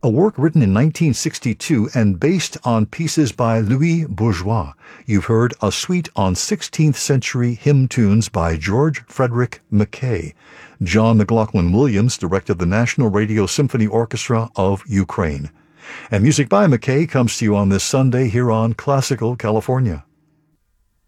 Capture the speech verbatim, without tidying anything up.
a work written in nineteen sixty-two and based on pieces by Louis Bourgeois. You've heard a suite on sixteenth century hymn tunes by George Frederick Mackay. John McLaughlin Williams directed the National Radio Symphony Orchestra of Ukraine. And music by Mackay comes to you on this Sunday here on Classical California.